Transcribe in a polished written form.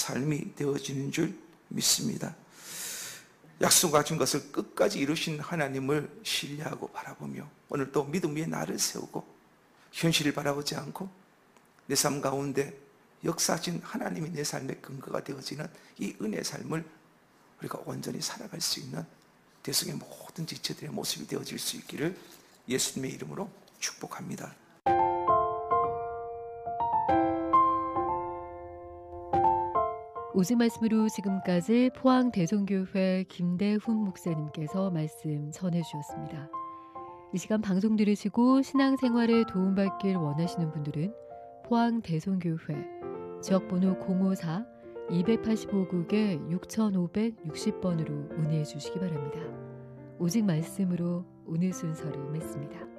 삶이 되어지는 줄 믿습니다. 약속하신 것을 끝까지 이루신 하나님을 신뢰하고 바라보며 오늘도 믿음 위에 나를 세우고 현실을 바라보지 않고 내 삶 가운데 역사하신 하나님이 내 삶의 근거가 되어지는 이 은혜의 삶을 우리가 온전히 살아갈 수 있는 대성의 모든 지체들의 모습이 되어질 수 있기를 예수님의 이름으로 축복합니다. 오직 말씀으로 지금까지 포항 대성교회 김대훈 목사님께서 말씀 전해주셨습니다. 이 시간 방송 들으시고 신앙생활에 도움받길 원하시는 분들은 포항 대성교회 지역번호 054-285국에 6560번으로 문의해 주시기 바랍니다. 오직 말씀으로 오늘 순서를 맺습니다.